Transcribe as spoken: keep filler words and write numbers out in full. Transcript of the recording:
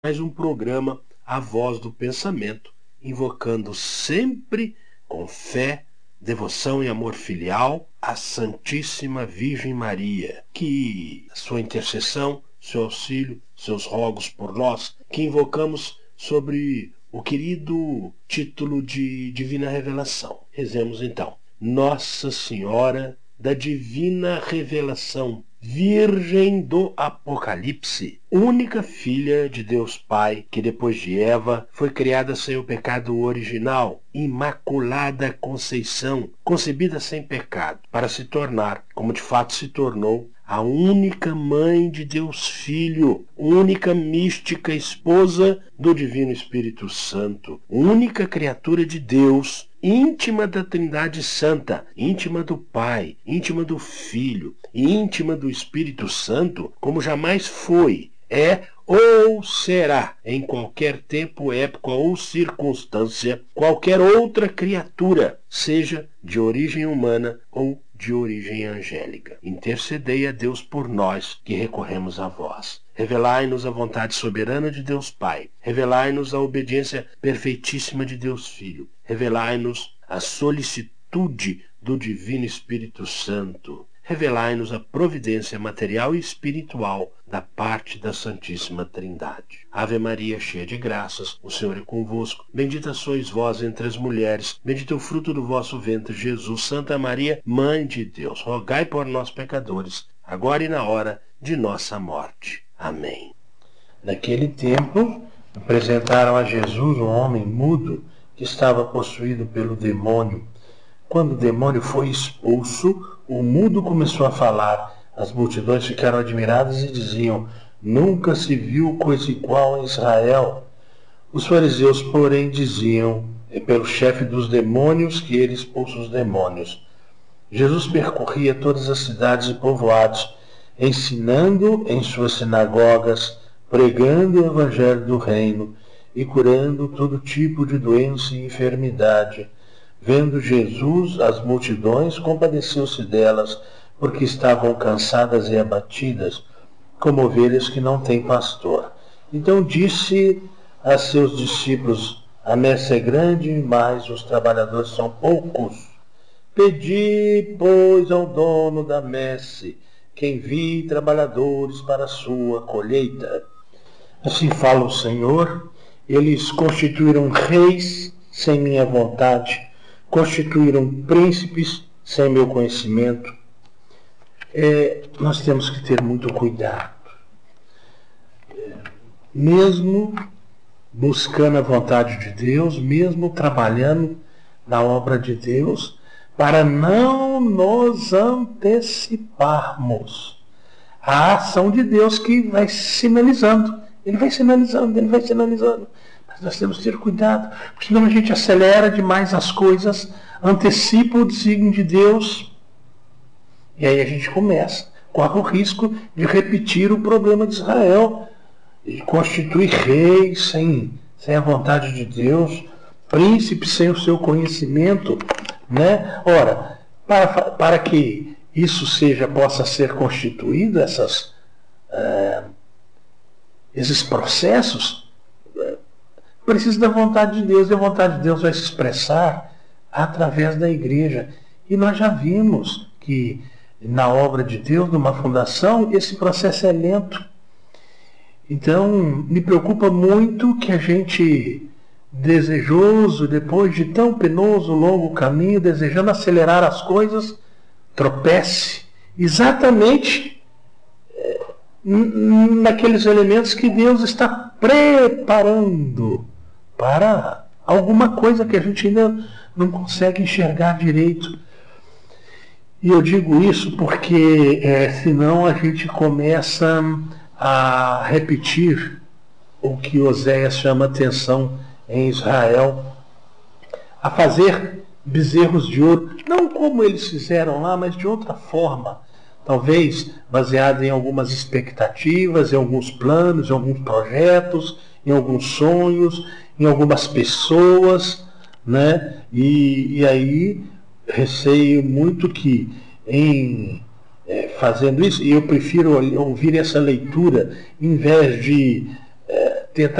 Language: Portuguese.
mais um programa A Voz do Pensamento, invocando sempre com fé, devoção e amor filial a Santíssima Virgem Maria, que sua intercessão, seu auxílio, seus rogos por nós, que invocamos sobre o querido título de Divina Revelação. Rezemos então. Nossa Senhora da Divina Revelação, Virgem do Apocalipse, única filha de Deus Pai, que depois de Eva foi criada sem o pecado original, Imaculada Conceição, concebida sem pecado, para se tornar, como de fato se tornou, a única mãe de Deus Filho, única mística esposa do Divino Espírito Santo, única criatura de Deus, íntima da Trindade Santa, íntima do Pai, íntima do Filho, íntima do Espírito Santo, como jamais foi, é ou será, em qualquer tempo, época ou circunstância, qualquer outra criatura, seja de origem humana ou de origem angélica. Intercedei a Deus por nós, que recorremos a vós. Revelai-nos a vontade soberana de Deus Pai. Revelai-nos a obediência perfeitíssima de Deus Filho. Revelai-nos a solicitude do Divino Espírito Santo. Revelai-nos a providência material e espiritual da parte da Santíssima Trindade. Ave Maria, cheia de graças, o Senhor é convosco. Bendita sois vós entre as mulheres, bendito é o fruto do vosso ventre, Jesus. Santa Maria, Mãe de Deus, rogai por nós, pecadores, agora e na hora de nossa morte. Amém. Naquele tempo, apresentaram a Jesus um homem mudo que estava possuído pelo demônio. Quando o demônio foi expulso, o mudo começou a falar. As multidões ficaram admiradas e diziam: nunca se viu coisa igual em Israel. Os fariseus, porém, diziam: é pelo chefe dos demônios que ele expulsa os demônios. Jesus percorria todas as cidades e povoados, ensinando em suas sinagogas, pregando o evangelho do reino e curando todo tipo de doença e enfermidade. Vendo Jesus as multidões, compadeceu-se delas, porque estavam cansadas e abatidas, como ovelhas que não têm pastor. Então disse a seus discípulos: a messe é grande, mas os trabalhadores são poucos. Pedi, pois, ao dono da messe que envie trabalhadores para a sua colheita. Assim fala o Senhor: eles constituíram reis sem minha vontade, constituíram príncipes sem meu conhecimento. É, nós temos que ter muito cuidado. É, mesmo buscando a vontade de Deus, mesmo trabalhando na obra de Deus, para não nos anteciparmos à ação de Deus que vai sinalizando. Ele vai sinalizando, ele vai sinalizando. Nós temos que ter cuidado, porque senão a gente acelera demais as coisas, antecipa o desígnio de Deus, e aí a gente começa, corre o risco de repetir o problema de Israel, de constituir reis sem, sem a vontade de Deus, príncipes sem o seu conhecimento, né? Ora, para, para que isso seja, possa ser constituído, essas, uh, esses processos, precisa da vontade de Deus, e a vontade de Deus vai se expressar através da igreja. E nós já vimos que na obra de Deus, numa fundação, esse processo é lento. Então, me preocupa muito que a gente, desejoso, depois de tão penoso, longo caminho, desejando acelerar as coisas, tropece exatamente naqueles elementos que Deus está preparando para alguma coisa que a gente ainda não consegue enxergar direito. E eu digo isso porque é, senão a gente começa a repetir o que Oséias chama atenção em Israel, a fazer bezerros de ouro, não como eles fizeram lá, mas de outra forma, talvez baseado em algumas expectativas, em alguns planos, em alguns projetos, em alguns sonhos, em algumas pessoas, né? E, e aí receio muito que em é, fazendo isso, e eu prefiro ouvir essa leitura em vez de